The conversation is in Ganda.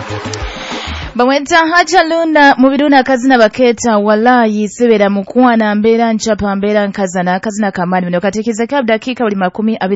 Bamweta Haja Luna mubiruna kazina baketa wallahi sebera mukwana mbera nchapa mbera nkazana kazina kamani bino katekiza kabda dakika buli 10